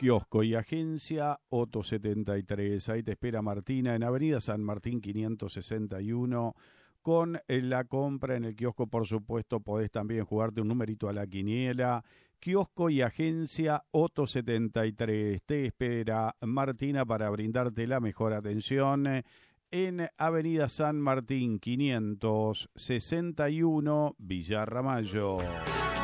kiosco y agencia Otto 73. Ahí te espera Martina en Avenida San Martín 561. Con la compra en el kiosco, por supuesto, podés también jugarte un numerito a la quiniela. Kiosco y agencia Otto 73. Te espera Martina para brindarte la mejor atención en Avenida San Martín 561, Villa Ramallo.